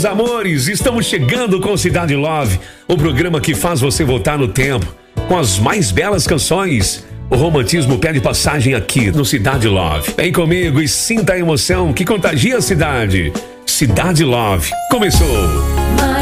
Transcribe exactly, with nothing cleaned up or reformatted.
meus amores, estamos chegando com Cidade Love, o programa que faz você voltar no tempo, com as mais belas canções. O romantismo pede passagem aqui no Cidade Love. Vem comigo e sinta a emoção que contagia a cidade. Cidade Love começou.